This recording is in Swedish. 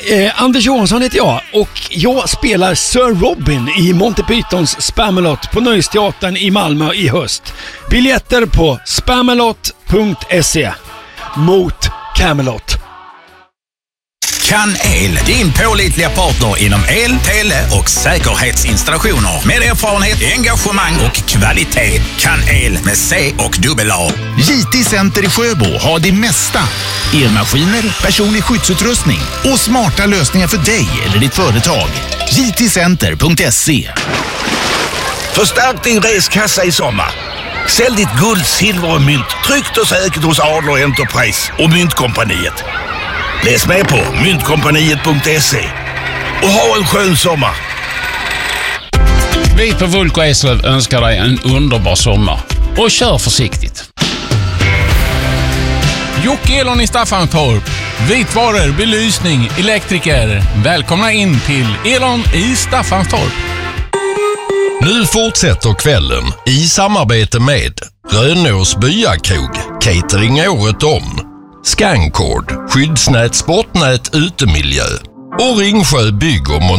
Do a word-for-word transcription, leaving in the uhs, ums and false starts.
Eh, Anders Johansson heter jag och jag spelar Sir Robin i Monty Pythons Spamalot på Nöjesteatern i Malmö i höst. Biljetter på spamalot punkt se. Mot Camelot. Kan El, din pålitliga partner inom el, tele och säkerhetsinstallationer. Med erfarenhet, engagemang och kvalitet. Kan El med C och dubbel A. J T Center i Sjöbo har det mesta. Elmaskiner, personlig skyddsutrustning och smarta lösningar för dig eller ditt företag. j t center punkt se. Förstärk din reskassa i sommar. Sälj ditt guld, silver och mynt tryggt och säkert hos Adler Enterprise och Myntkompaniet. Läs med på myntkompaniet punkt se och ha en skön sommar. Vi på Vulko Eslöv önskar dig en underbar sommar och kör försiktigt. Jocke Elon i Staffanstorp. Vitvaror, belysning, elektriker. Välkomna in till Elon i Staffanstorp. Nu fortsätter kvällen i samarbete med Rönås Byakrog, catering året om, Scancord, skyddsnät, sportnät, utemiljö och Ringsjö bygg och